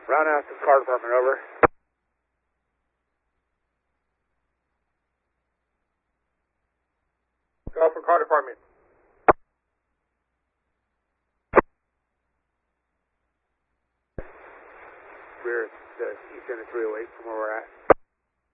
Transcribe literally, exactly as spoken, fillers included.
Roundhouse to car department, over. Go for car department. We're the east end of three oh eight from where we're at.